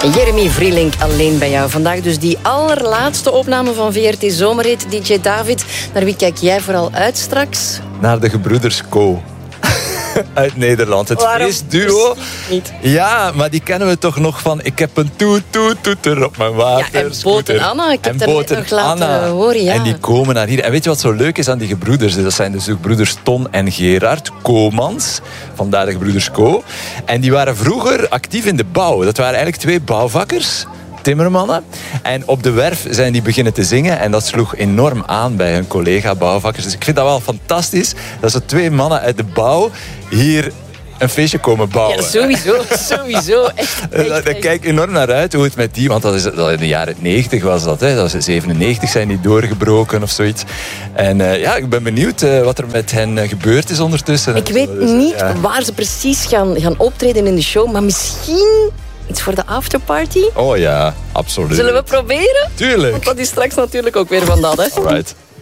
Jeremy Vrielink alleen bij jou. Vandaag dus die allerlaatste opname van VRT Zomerhit. DJ David, naar wie kijk jij vooral uit straks? Naar de gebroeders Co. Uit Nederland. Het feestduo. Niet. Ja, maar die kennen we toch nog van... Ik heb een toeter op mijn water. Ja, en Boot en Anna. Ik heb dat net nog laten horen, ja. En die komen naar hier. En weet je wat zo leuk is aan die gebroeders? Dat zijn dus de gebroeders Ton en Gerard Komans. Vandaar de gebroeders Co. En die waren vroeger actief in de bouw. Dat waren eigenlijk twee bouwvakkers. Timmermannen. En op de werf zijn die beginnen te zingen. En dat sloeg enorm aan bij hun collega-bouwvakkers. Dus ik vind dat wel fantastisch. Dat zo twee mannen uit de bouw hier een feestje komen bouwen. Ja, sowieso. Echt. Daar kijk ik enorm naar uit hoe het met die... Want dat in de jaren 90 was dat. Hè. Dat was 97 zijn die doorgebroken of zoiets. En ik ben benieuwd wat er met hen gebeurd is ondertussen. Ik weet niet waar ze precies gaan optreden in de show. Maar misschien... iets voor de afterparty? Oh ja, absoluut. Zullen we proberen? Tuurlijk. Want dat is straks natuurlijk ook weer van dat, hè? Alright.